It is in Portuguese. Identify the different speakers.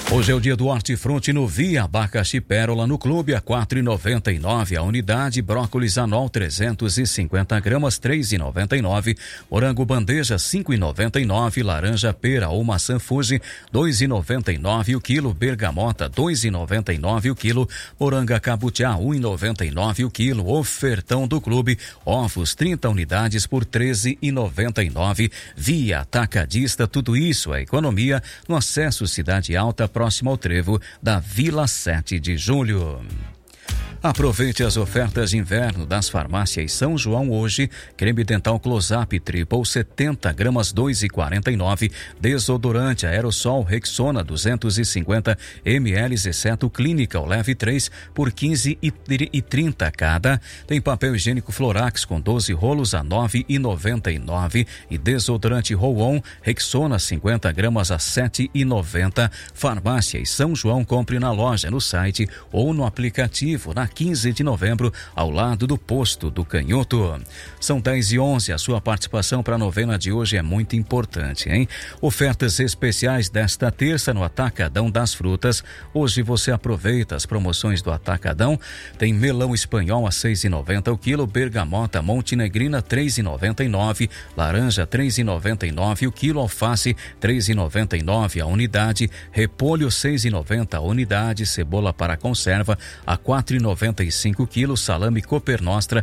Speaker 1: Hoje é o dia do hortifruti no Via, abacaxi pérola no clube a 4,99 a unidade, brócolis anual 350 gramas 3,99, morango bandeja 5,99, laranja pera ou maçã Fuji 2,99 o quilo, bergamota 2,99 o quilo, moranga cabutiá 1,99 o quilo, ofertão do clube, ovos 30 unidades por 13,99, Via atacadista, tudo isso é economia no acesso Cidade Alta, próximo ao trevo da Vila 7 de Julho. Aproveite as ofertas de inverno das farmácias São João hoje. Creme dental Close-Up Triple 70 gramas 2,49. Desodorante aerossol Rexona 250 ml, exceto Clinical Leve 3 por 15,30 cada. Tem papel higiênico Florax com 12 rolos a 9,99 e desodorante Roll-On Rexona 50 gramas a 7,90. Farmácias São João, compre na loja, no site ou no aplicativo. Na 15 de novembro, ao lado do posto do Canhoto. São 10h11, a sua participação para a novena de hoje é muito importante, hein? Ofertas especiais desta terça no Atacadão das Frutas. Hoje você aproveita as promoções do Atacadão. Tem melão espanhol a 6,90 o quilo, bergamota montenegrina 3,99, laranja 3,99 o quilo, alface 3,99 a unidade, repolho 6,90 a unidade, cebola para conserva a 4,95 quilos, salame Cooper Nostra